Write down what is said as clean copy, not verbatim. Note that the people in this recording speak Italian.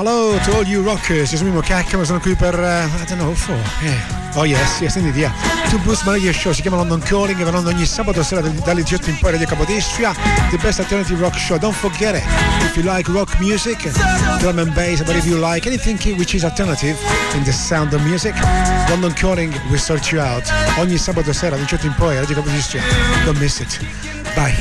Hello to all you rockers. Io sono Mimmo Cacca, ma sono qui per I don't know for. Oh yes, sentiti, To Boost My Radio Show, si chiama London Calling, e vanno ogni sabato sera dalle 18 in poi Radio Capodistria, the best alternative rock show. Don't forget it, if you like rock music, drum and bass, but if you like anything which is alternative in the sound of music, London Calling will sort you out. Ogni sabato sera dalle 18 in poi Radio Capodistria. Don't miss it. Bye.